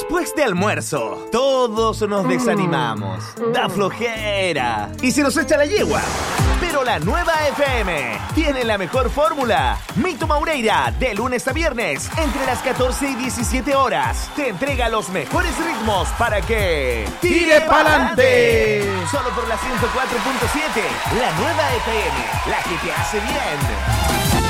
Después de almuerzo, todos nos desanimamos. Da flojera. Y se nos echa la yegua. Pero la nueva FM tiene la mejor fórmula. Mito Maureira, de lunes a viernes, entre las 14 y 17 horas, te entrega los mejores ritmos para que... ¡Tire pa'lante! Solo por la 104.7, la nueva FM, la que te hace bien.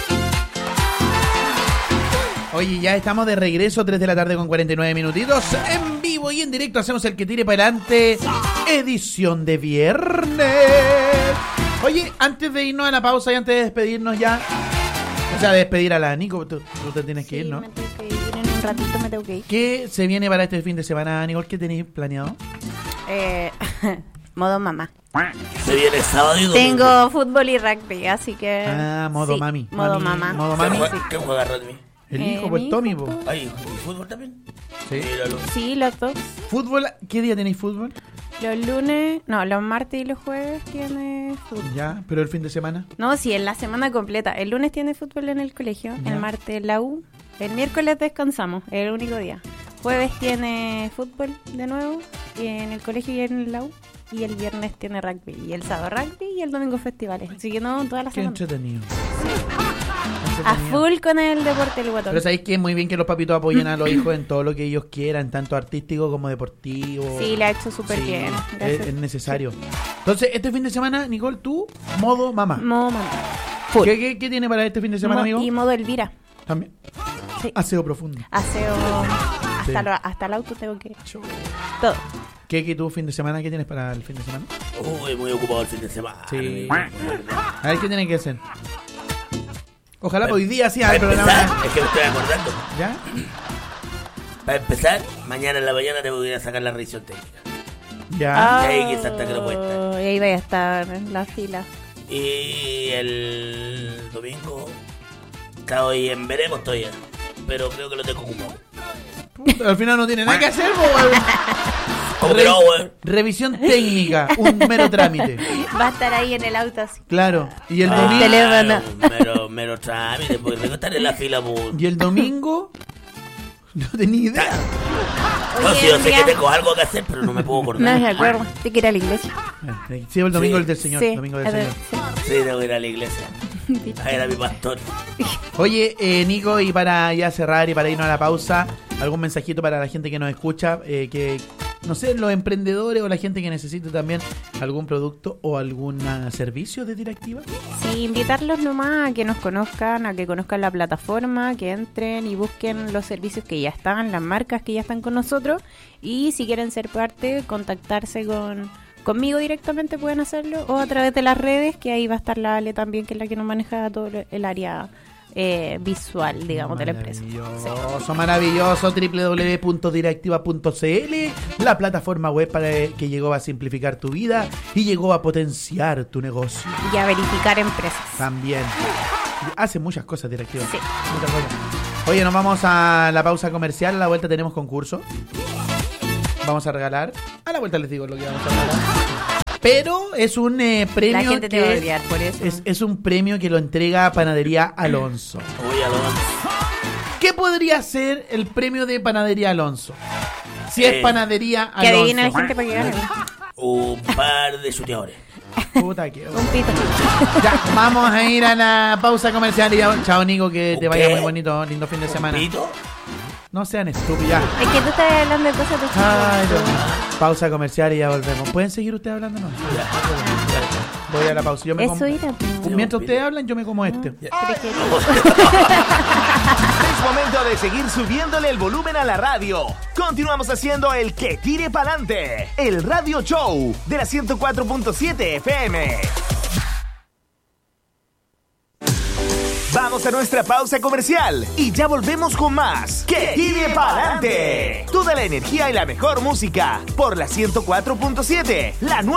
Oye, ya estamos de regreso, 3 de la tarde con 49 minutitos. En vivo y en directo hacemos el que tire para adelante, edición de viernes. Oye, antes de irnos a la pausa y antes de despedirnos ya, o sea, de despedir a la Nico, tú te tienes que ir, ¿no? Me tengo que ir, en un ratito me tengo que ir. ¿Qué se viene para este fin de semana, Nicole? ¿Qué tenéis planeado? Modo mamá. Se viene el sábado y domingo. Tengo fútbol y rugby, así que... modo sí, mami. Modo mamá. Modo mami. ¿Qué juega rugby? El hijo, pues mi Tommy, hijo, pues. Ay, ¿y fútbol también? Sí. Míralo. Sí, los dos. ¿Fútbol? ¿Qué día tenéis fútbol? Los lunes, no, los martes y los jueves tiene fútbol. Ya, pero el fin de semana. No, sí, en la semana completa. El lunes tiene fútbol en el colegio, Ya. el martes la U, el miércoles descansamos, es el único día. Jueves tiene fútbol de nuevo, y en el colegio y en la U. Y el viernes tiene rugby, y el sábado rugby, y el domingo festivales. Así que no, toda la Qué semana. entretenido. A full con el deporte del guatón. Pero sabéis que es muy bien que los papitos apoyen a los hijos en todo lo que ellos quieran, tanto artístico como deportivo. Sí, le ha hecho súper Sí, bien. es Gracias. necesario. Entonces, este fin de semana, Nicole, tú, modo mamá. Modo mamá. Full. ¿Qué tiene para este fin de semana, amigo? Y modo Elvira. También. Sí. Aseo profundo. Aseo. Sí. Hasta el auto tengo que... Todo. ¿Qué tú fin de semana? ¿Qué tienes para el fin de semana? Uy, muy ocupado el fin de semana. Sí. A ver, ¿qué tienen que hacer? Ojalá hoy día sí Para hay programa. empezar, es que me estoy acordando. ¿Ya? Para empezar, mañana en la mañana tengo que ir a sacar la revisión técnica. Ya. ahí que Santa Cruz Puesta. Y ahí voy a estar en la fila. Y el domingo, está hoy en veremos todavía. Pero creo que lo tengo ocupado. Puta, al final no tiene nada que hacer, po, weón. ¿Cómo que no, güey? Revisión técnica, un mero trámite. Va a estar ahí en el auto así. Claro. Y el Ah. domingo. teléfono. Mero trámite, porque tengo que estar en la fila. Y el domingo. No tenía idea. No, si yo sé mira. que tengo algo que hacer, pero no me puedo No acordar. me acuerdo. Tengo que ir a la iglesia. Sí, el domingo Sí. el del Señor. Sí, Domingo del a ver, Señor. sí. Sí, tengo que ir a la iglesia. Ahí era mi pastor. Oye, Nico, y para ya cerrar y para irnos a la pausa, algún mensajito para la gente que nos escucha, que, no sé, los emprendedores o la gente que necesite también algún producto o algún servicio de Directiva. Sí, invitarlos nomás a que nos conozcan, a que conozcan la plataforma, que entren y busquen los servicios que ya están, las marcas que ya están con nosotros. Y si quieren ser parte, contactarse conmigo directamente pueden hacerlo, o a través de las redes, que ahí va a estar la Ale también, que es la que nos maneja todo el área visual, digamos, de la empresa. Maravilloso, maravilloso. www.directiva.cl, la plataforma web que llegó a simplificar tu vida y llegó a potenciar tu negocio. Y a verificar empresas. También. Hace muchas cosas Directiva. Sí. Muchas cosas. Oye, nos vamos a la pausa comercial. A la vuelta tenemos concurso. Vamos a regalar. A la vuelta les digo lo que vamos a regalar. Pero es un premio. La gente te va a odiar por eso. Es un premio que lo entrega Panadería Alonso. Uy, Alonso. ¿Qué podría ser el premio de Panadería Alonso? Si es Panadería Alonso. Que adivina la gente para que gane. Un par de chuteadores. Puta que... Un pito. Ya, vamos a ir a la pausa comercial y ya. Chao, Nico, que te vaya ¿Qué? muy bonito. Lindo fin de semana. ¿Pito? No sean estúpidos. Ya. Es que tú estás hablando de cosas de Ay, chicos. Dios mío. Pausa comercial y ya volvemos. ¿Pueden seguir ustedes hablando? No. Voy a la pausa. Yo me Eso como... era. Mientras ustedes hablan, yo me como este. Pero es que- Es momento de seguir subiéndole el volumen a la radio. Continuamos haciendo el que tire pa'lante, el radio show de la 104.7 FM. Vamos a nuestra pausa comercial y ya volvemos con más que tire pa'lante. Toda la energía y la mejor música por la 104.7, la nueva.